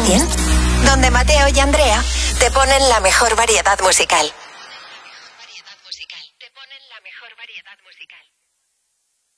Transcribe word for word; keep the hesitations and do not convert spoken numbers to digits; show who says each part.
Speaker 1: cien, donde Mateo y Andrea te ponen la mejor variedad musical. Te ponen la mejor variedad musical.